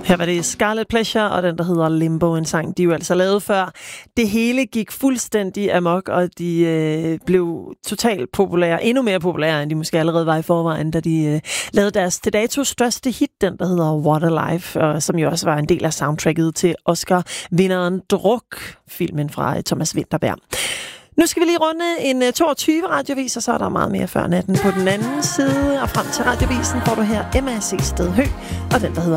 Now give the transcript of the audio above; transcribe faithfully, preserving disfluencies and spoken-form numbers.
Her var det Scarlet Pleasure, og den, der hedder Limbo, en sang, de jo altså lavede før. Det hele gik fuldstændig amok, og de øh, blev totalt populære, endnu mere populære, end de måske allerede var i forvejen, da de øh, lavede deres til dato største hit, den, der hedder What a Life, og som jo også var en del af soundtracket til Oscar-vinderen Druk, filmen fra øh, Thomas Vinterberg. Nu skal vi lige runde en toogtyve radiovis, og så er der meget mere før natten på den anden side. Og frem til radiovisen får du her M A C Sted Hø, og den, der hedder